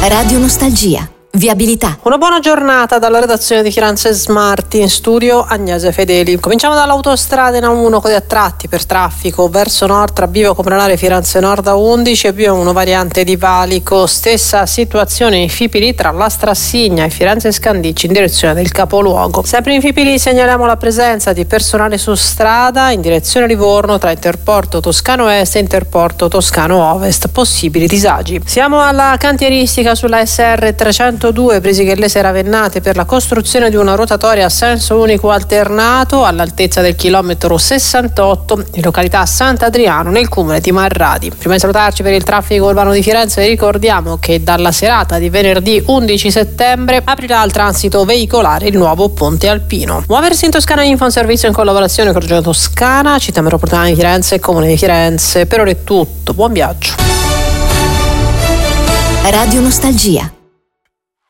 Radio Nostalgia. Viabilità. Una buona giornata dalla redazione di Firenze Smart, in studio Agnese Fedeli. Cominciamo dall'autostrada in A1 con gli attratti per traffico verso nord tra Bivio Comunale Firenze Nord A11 e Bivio 1 variante di Valico. Stessa situazione in Fipili tra la Strassigna e Firenze Scandicci in direzione del capoluogo. Sempre in Fipili segnaliamo la presenza di personale su strada in direzione Livorno tra Interporto Toscano Est e Interporto Toscano Ovest. Possibili disagi. Siamo alla cantieristica sulla SR 302 Brisighellese Ravennate per la costruzione di una rotatoria a senso unico alternato all'altezza del chilometro 68 in località Sant'Adriano nel comune di Marradi. Prima di salutarci per il traffico urbano di Firenze, ricordiamo che dalla serata di venerdì 11 settembre aprirà al transito veicolare il nuovo ponte alpino. Muoversi in Toscana Info, un servizio in collaborazione con Regione Toscana, Città Metropolitana di Firenze e Comune di Firenze. Per ora è tutto, buon viaggio. Radio Nostalgia.